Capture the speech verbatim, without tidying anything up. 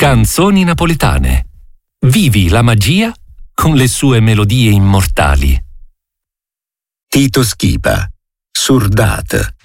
Canzoni napoletane. Vivi la magia con le sue melodie immortali. Tito Schipa, Surdate.